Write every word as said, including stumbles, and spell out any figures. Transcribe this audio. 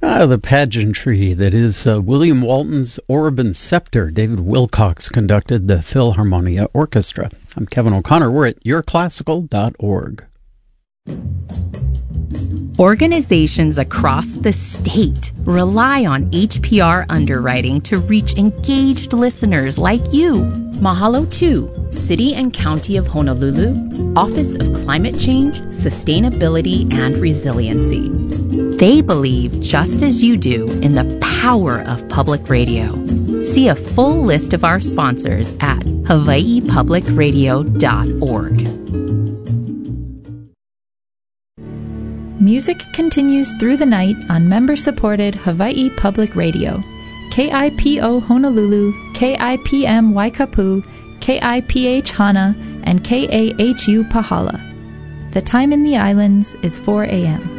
Ah, the pageantry that is uh, William Walton's Orb and Scepter. David Wilcox conducted the Philharmonia Orchestra. I'm Kevin O'Connor. We're at your classical dot org. Organizations across the state rely on H P R underwriting to reach engaged listeners like you. Mahalo two, City and County of Honolulu, Office of Climate Change, Sustainability, and Resiliency. They believe, just as you do, in the power of public radio. See a full list of our sponsors at hawaii public radio dot org. Music continues through the night on member-supported Hawaii Public Radio. K I P O Honolulu, K I P M Waikapu, K I P H Hana, and K A H U Pahala. The time in the islands is four a.m.